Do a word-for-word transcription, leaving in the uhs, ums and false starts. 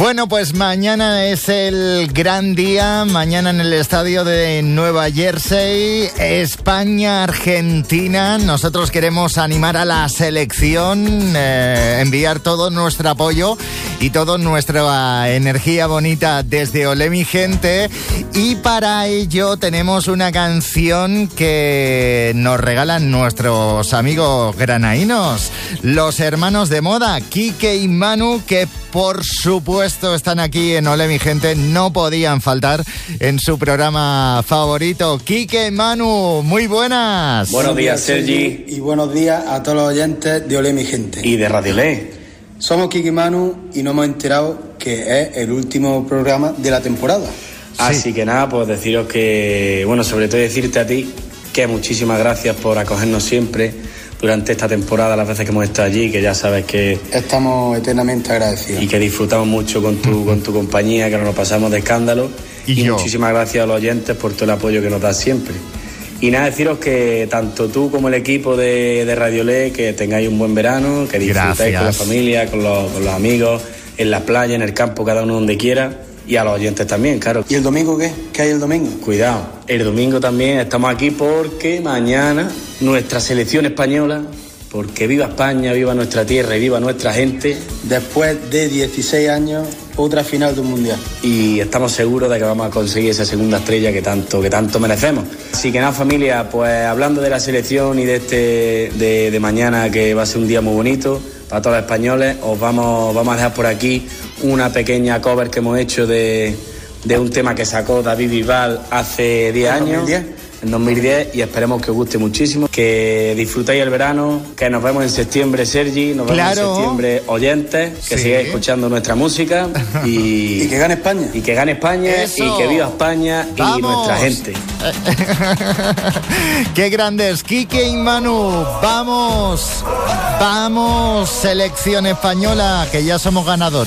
Bueno, pues mañana es el gran día, mañana en el estadio de Nueva Jersey, España-Argentina. Nosotros queremos animar a la selección, eh, enviar todo nuestro apoyo y toda nuestra energía bonita desde Olé mi gente, y para ello tenemos una canción que nos regalan nuestros amigos granaínos, los hermanos de moda, Quique y Manu, que por supuesto están aquí en Olé mi gente, no podían faltar en su programa favorito. Quique y Manu, muy buenas. Buenos días, Sergi. Y buenos días a todos los oyentes de Olé mi gente. Y de Radio Olé. Somos Quique y Manu y nos hemos enterado que es el último programa de la temporada. Así Sí. que nada, pues deciros que, bueno, sobre todo decirte a ti que muchísimas gracias por acogernos siempre durante esta temporada, las veces que hemos estado allí, que ya sabes que Estamos eternamente agradecidos. y que disfrutamos mucho con tu con tu compañía, que nos lo pasamos de escándalo. Y Y, yo. muchísimas gracias a los oyentes por todo el apoyo que nos das siempre. Y nada, deciros que tanto tú como el equipo de, de Radio Olé, que tengáis un buen verano, que disfrutéis Gracias. con la familia, con los, con los amigos, en la playa, en el campo, cada uno donde quiera. Y a los oyentes también, claro. ¿Y el domingo qué? ¿Qué hay el domingo? Cuidado, el domingo también estamos aquí porque mañana nuestra selección española, porque viva España, viva nuestra tierra y viva nuestra gente, Después de dieciséis años, otra final de un mundial. y estamos seguros de que vamos a conseguir esa segunda estrella que tanto, que tanto merecemos. Así que nada, familia, pues hablando de la selección y de este de, de mañana, que va a ser un día muy bonito para todos los españoles, os vamos, vamos a dejar por aquí una pequeña cover que hemos hecho de, de un tema que sacó David Bisbal hace diez ¿En años. dos mil diez? En dos mil diez, y esperemos que os guste muchísimo, que disfrutéis el verano, que nos vemos en septiembre, Sergi, nos vemos Claro. en septiembre, oyentes, que Sí. sigáis escuchando nuestra música y, Y que gane España. y que gane España. Eso. Y que viva España y ¡Vamos! nuestra gente. Qué grandes, Quique y Manu. Vamos, vamos, selección española, que ya somos ganadores.